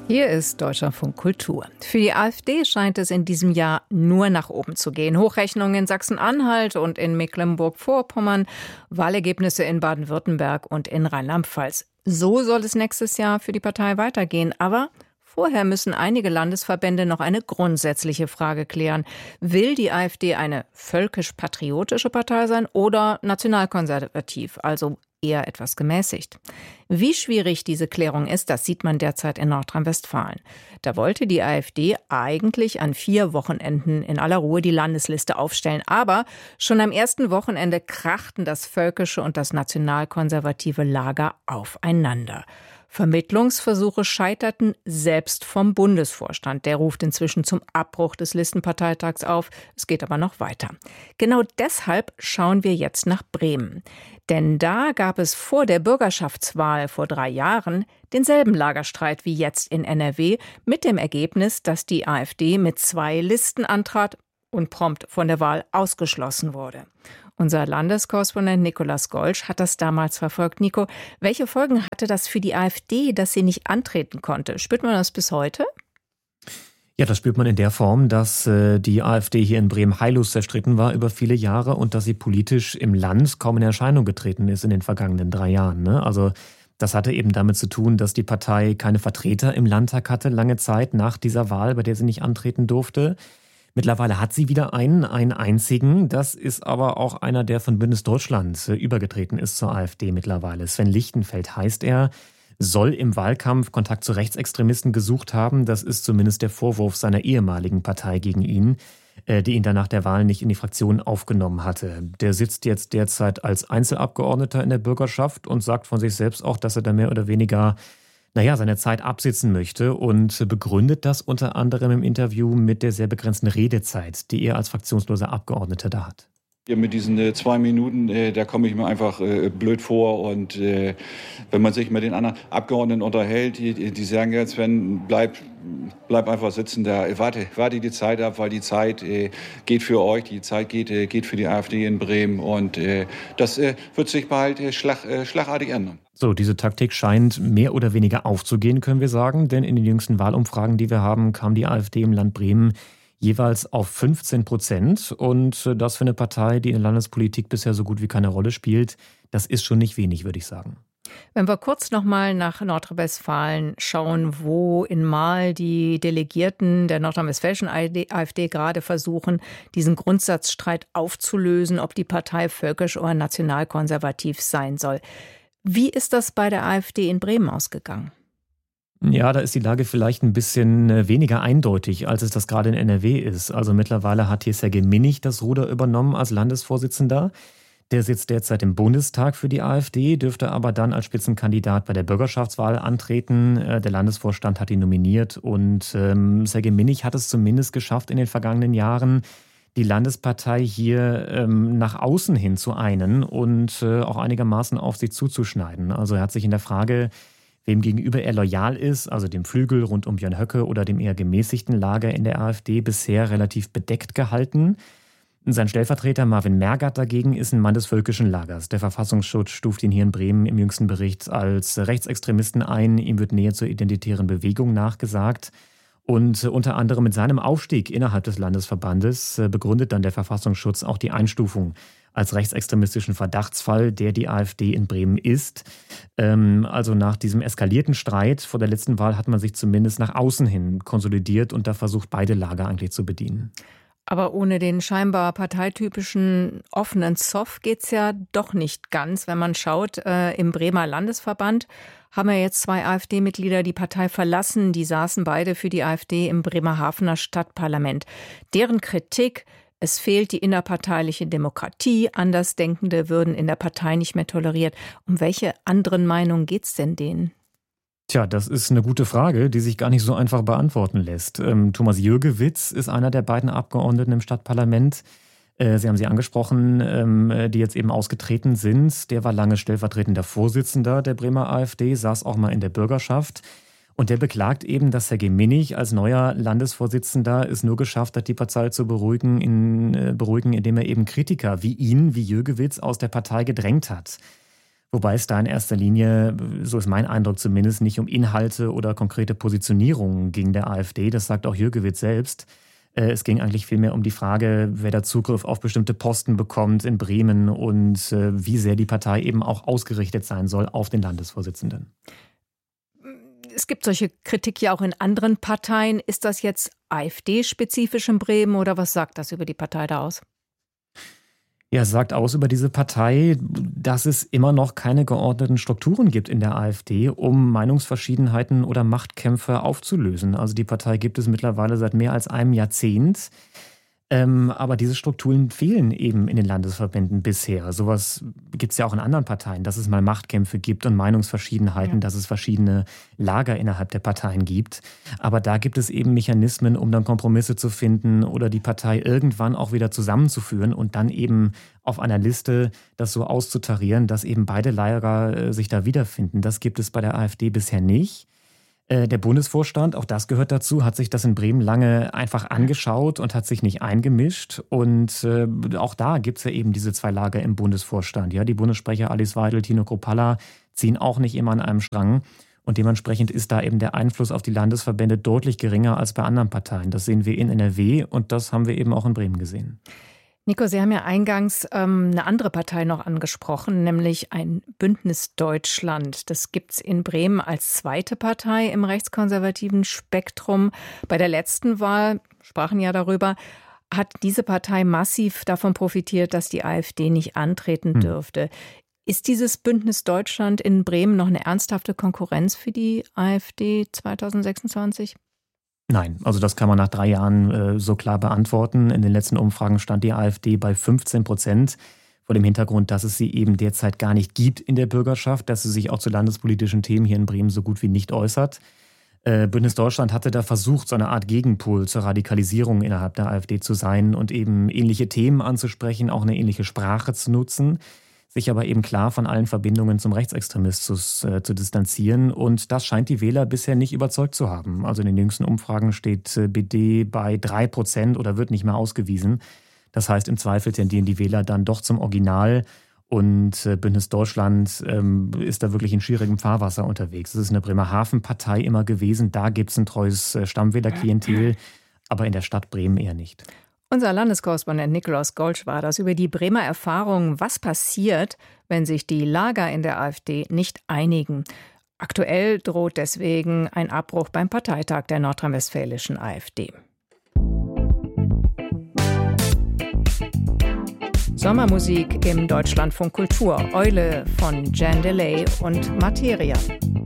Hier ist Deutschlandfunk Kultur. Für die AfD scheint es in diesem Jahr nur nach oben zu gehen. Hochrechnungen in Sachsen-Anhalt und in Mecklenburg-Vorpommern, Wahlergebnisse in Baden-Württemberg und in Rheinland-Pfalz. So soll es nächstes Jahr für die Partei weitergehen. Aber vorher müssen einige Landesverbände noch eine grundsätzliche Frage klären. Will die AfD eine völkisch-patriotische Partei sein oder nationalkonservativ, also eher etwas gemäßigt? Wie schwierig diese Klärung ist, das sieht man derzeit in Nordrhein-Westfalen. Da wollte die AfD eigentlich an 4 Wochenenden in aller Ruhe die Landesliste aufstellen. Aber schon am ersten Wochenende krachten das völkische und das nationalkonservative Lager aufeinander. Vermittlungsversuche scheiterten selbst vom Bundesvorstand. Der ruft inzwischen zum Abbruch des Listenparteitags auf. Es geht aber noch weiter. Genau deshalb schauen wir jetzt nach Bremen. Denn da gab es vor der Bürgerschaftswahl vor 3 Jahren denselben Lagerstreit wie jetzt in NRW mit dem Ergebnis, dass die AfD mit 2 Listen antrat und prompt von der Wahl ausgeschlossen wurde. Unser Landeskorrespondent Nikolaus Golsch hat das damals verfolgt. Nico, welche Folgen hatte das für die AfD, dass sie nicht antreten konnte? Spürt man das bis heute? Ja, das spürt man in der Form, dass die AfD hier in Bremen heillos zerstritten war über viele Jahre und dass sie politisch im Land kaum in Erscheinung getreten ist in den vergangenen 3 Jahren. Ne? Also das hatte eben damit zu tun, dass die Partei keine Vertreter im Landtag hatte, lange Zeit nach dieser Wahl, bei der sie nicht antreten durfte. Mittlerweile hat sie wieder einen einzigen. Das ist aber auch einer, der von Bündnis Deutschland übergetreten ist zur AfD mittlerweile. Sven Lichtenfeld heißt er, soll im Wahlkampf Kontakt zu Rechtsextremisten gesucht haben. Das ist zumindest der Vorwurf seiner ehemaligen Partei gegen ihn, die ihn dann nach der Wahl nicht in die Fraktion aufgenommen hatte. Der sitzt jetzt derzeit als Einzelabgeordneter in der Bürgerschaft und sagt von sich selbst auch, dass er da mehr oder weniger seine Zeit absitzen möchte und begründet das unter anderem im Interview mit der sehr begrenzten Redezeit, die er als fraktionsloser Abgeordneter da hat. Ja, mit diesen 2 Minuten, da komme ich mir einfach blöd vor. Und wenn man sich mit den anderen Abgeordneten unterhält, die sagen jetzt, Sven, bleib einfach sitzen da, warte die Zeit ab, weil die Zeit geht für euch, die Zeit geht für die AfD in Bremen. Und das wird sich bald schlagartig ändern. So, diese Taktik scheint mehr oder weniger aufzugehen, können wir sagen. Denn in den jüngsten Wahlumfragen, die wir haben, kam die AfD im Land Bremen jeweils auf 15%. Und das für eine Partei, die in der Landespolitik bisher so gut wie keine Rolle spielt, das ist schon nicht wenig, würde ich sagen. Wenn wir kurz nochmal nach Nordrhein-Westfalen schauen, wo in Marl die Delegierten der nordrhein-westfälischen AfD gerade versuchen, diesen Grundsatzstreit aufzulösen, ob die Partei völkisch oder nationalkonservativ sein soll. Wie ist das bei der AfD in Bremen ausgegangen? Ja, da ist die Lage vielleicht ein bisschen weniger eindeutig, als es das gerade in NRW ist. Also mittlerweile hat hier Sergej Minich das Ruder übernommen als Landesvorsitzender. Der sitzt derzeit im Bundestag für die AfD, dürfte aber dann als Spitzenkandidat bei der Bürgerschaftswahl antreten. Der Landesvorstand hat ihn nominiert und Sergej Minich hat es zumindest geschafft in den vergangenen Jahren, die Landespartei hier nach außen hin zu einen und auch einigermaßen auf sich zuzuschneiden. Also er hat sich in der Frage, wem gegenüber er loyal ist, also dem Flügel rund um Björn Höcke oder dem eher gemäßigten Lager in der AfD, bisher relativ bedeckt gehalten. Sein Stellvertreter Marvin Mergert dagegen ist ein Mann des völkischen Lagers. Der Verfassungsschutz stuft ihn hier in Bremen im jüngsten Bericht als Rechtsextremisten ein. Ihm wird Nähe zur identitären Bewegung nachgesagt. Und unter anderem mit seinem Aufstieg innerhalb des Landesverbandes begründet dann der Verfassungsschutz auch die Einstufung als rechtsextremistischen Verdachtsfall, der die AfD in Bremen ist. Also nach diesem eskalierten Streit vor der letzten Wahl hat man sich zumindest nach außen hin konsolidiert und da versucht, beide Lager eigentlich zu bedienen. Aber ohne den scheinbar parteitypischen offenen Zoff geht's ja doch nicht ganz. Wenn man schaut, im Bremer Landesverband haben ja jetzt 2 AfD-Mitglieder die Partei verlassen. Die saßen beide für die AfD im Bremerhavener Stadtparlament. Deren Kritik: Es fehlt die innerparteiliche Demokratie. Andersdenkende würden in der Partei nicht mehr toleriert. Um welche anderen Meinungen geht's denn denen? Tja, das ist eine gute Frage, die sich gar nicht so einfach beantworten lässt. Thomas Jürgewitz ist einer der beiden Abgeordneten im Stadtparlament. Sie haben sie angesprochen, die jetzt eben ausgetreten sind. Der war lange stellvertretender Vorsitzender der Bremer AfD, saß auch mal in der Bürgerschaft. Und der beklagt eben, dass Sergej Minich als neuer Landesvorsitzender es nur geschafft hat, die Partei zu beruhigen, indem er eben Kritiker wie ihn, wie Jürgewitz, aus der Partei gedrängt hat. Wobei es da in erster Linie, so ist mein Eindruck zumindest, nicht um Inhalte oder konkrete Positionierungen ging der AfD. Das sagt auch Jürgewitz selbst. Es ging eigentlich vielmehr um die Frage, wer da Zugriff auf bestimmte Posten bekommt in Bremen und wie sehr die Partei eben auch ausgerichtet sein soll auf den Landesvorsitzenden. Es gibt solche Kritik ja auch in anderen Parteien. Ist das jetzt AfD-spezifisch in Bremen oder was sagt das über die Partei da aus? Ja, es sagt aus über diese Partei, dass es immer noch keine geordneten Strukturen gibt in der AfD, um Meinungsverschiedenheiten oder Machtkämpfe aufzulösen. Also die Partei gibt es mittlerweile seit mehr als einem Jahrzehnt. Aber diese Strukturen fehlen eben in den Landesverbänden bisher. Sowas gibt es ja auch in anderen Parteien, dass es mal Machtkämpfe gibt und Meinungsverschiedenheiten, dass es verschiedene Lager innerhalb der Parteien gibt. Aber da gibt es eben Mechanismen, um dann Kompromisse zu finden oder die Partei irgendwann auch wieder zusammenzuführen und dann eben auf einer Liste das so auszutarieren, dass eben beide Lager sich da wiederfinden. Das gibt es bei der AfD bisher nicht. Der Bundesvorstand, auch das gehört dazu, hat sich das in Bremen lange einfach angeschaut und hat sich nicht eingemischt. Und auch da gibt es ja eben diese zwei Lager im Bundesvorstand. Ja, die Bundessprecher Alice Weidel, Tino Kruppalla ziehen auch nicht immer an einem Strang. Und dementsprechend ist da eben der Einfluss auf die Landesverbände deutlich geringer als bei anderen Parteien. Das sehen wir in NRW und das haben wir eben auch in Bremen gesehen. Nico, Sie haben ja eingangs eine andere Partei noch angesprochen, nämlich ein Bündnis Deutschland. Das gibt es in Bremen als zweite Partei im rechtskonservativen Spektrum. Bei der letzten Wahl, sprachen ja darüber, hat diese Partei massiv davon profitiert, dass die AfD nicht antreten dürfte. Ist dieses Bündnis Deutschland in Bremen noch eine ernsthafte Konkurrenz für die AfD 2026? Nein, also das kann man nach 3 Jahren so klar beantworten. In den letzten Umfragen stand die AfD bei 15%, vor dem Hintergrund, dass es sie eben derzeit gar nicht gibt in der Bürgerschaft, dass sie sich auch zu landespolitischen Themen hier in Bremen so gut wie nicht äußert. Bündnis Deutschland hatte da versucht, so eine Art Gegenpol zur Radikalisierung innerhalb der AfD zu sein und eben ähnliche Themen anzusprechen, auch eine ähnliche Sprache zu nutzen, sich aber eben klar von allen Verbindungen zum Rechtsextremismus zu distanzieren. Und das scheint die Wähler bisher nicht überzeugt zu haben. Also in den jüngsten Umfragen steht BD bei 3% oder wird nicht mehr ausgewiesen. Das heißt, im Zweifel tendieren die Wähler dann doch zum Original. Und Bündnis Deutschland ist da wirklich in schwierigem Fahrwasser unterwegs. Es ist eine Bremerhaven-Partei immer gewesen. Da gibt es ein treues Stammwählerklientel, aber in der Stadt Bremen eher nicht. Unser Landeskorrespondent Nikolaus Golsch war das über die Bremer Erfahrung, was passiert, wenn sich die Lager in der AfD nicht einigen. Aktuell droht deswegen ein Abbruch beim Parteitag der nordrhein-westfälischen AfD. Sommermusik im Deutschlandfunk Kultur. Eule von Jan Delay und Materia.